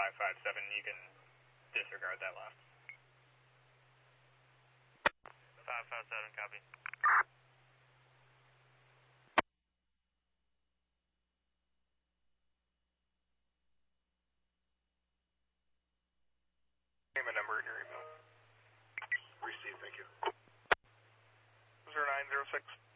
557, you can disregard that last. 557, copy. Name and number in your email. Received, thank you. 0906.